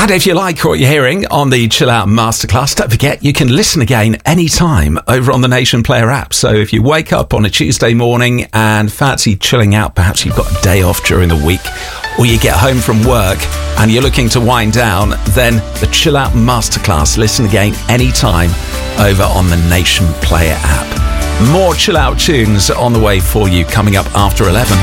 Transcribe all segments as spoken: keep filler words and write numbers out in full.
And if you like what you're hearing on the Chill Out Masterclass, don't forget you can listen again anytime over on the Nation Player app. So if you wake up on a Tuesday morning and fancy chilling out, perhaps you've got a day off during the week, or you get home from work and you're looking to wind down, then the Chill Out Masterclass, listen again anytime over on the Nation Player app. More chill out tunes on the way for you coming up after eleven.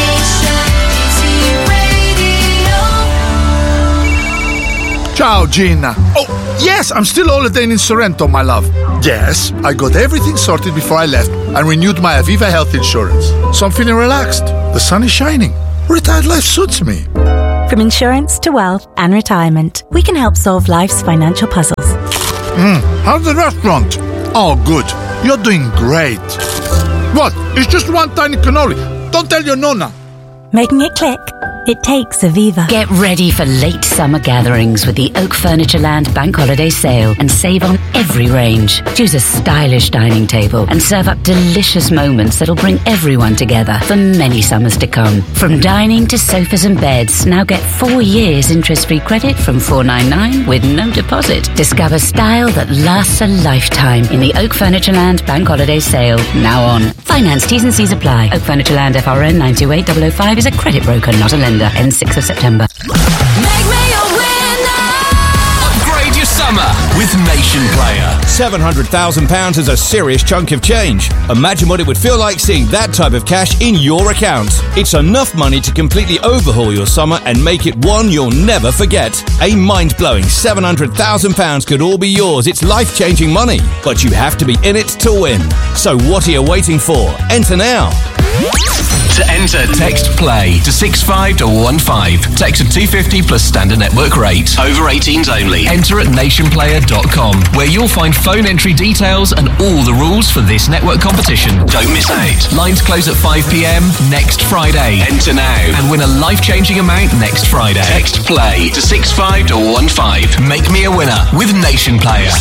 Ciao, Gina. Oh, yes, I'm still holidaying in Sorrento, my love. Yes, I got everything sorted before I left and renewed my Aviva health insurance. So I'm feeling relaxed. The sun is shining. Retired life suits me. From insurance to wealth and retirement, we can help solve life's financial puzzles. Mm, how's the restaurant? Oh, good. You're doing great. What? It's just one tiny cannoli. Don't tell your nonna. Making it click? It takes Aviva. Get ready for late summer gatherings with the Oak Furniture Land Bank Holiday Sale and save on every range. Choose a stylish dining table and serve up delicious moments that'll bring everyone together for many summers to come. From dining to sofas and beds, now get four years interest-free credit from four ninety-nine with no deposit. Discover style that lasts a lifetime in the Oak Furniture Land Bank Holiday Sale, now on. Finance T's and C's apply. Oak Furniture Land F R N nine two eight zero zero five is a credit broker, not a lender. End sixth of September. Make me a winner. Upgrade your summer with Nation Player. seven hundred thousand pounds is a serious chunk of change. Imagine what it would feel like seeing that type of cash in your account. It's enough money to completely overhaul your summer and make it one you'll never forget. A mind-blowing seven hundred thousand pounds could all be yours. It's life-changing money, but you have to be in it to win. So what are you waiting for? Enter now. To enter, text PLAY to six five one five. Text at two fifty plus standard network rate. Over eighteens only. Enter at nation player dot com, where you'll find phone entry details and all the rules for this network competition. Don't miss out. Lines close at five p.m. next Friday. Enter now and win a life-changing amount next Friday. Text PLAY to six five one five. Make me a winner with Nation Player.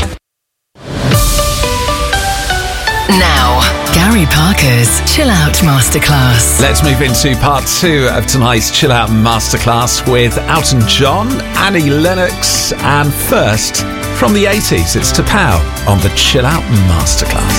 Now, Gary Parker's Chill Out Masterclass. Let's move into part two of tonight's Chill Out Masterclass with Elton John, Annie Lennox, and first, from the eighties, it's Tapao on the Chill Out Masterclass.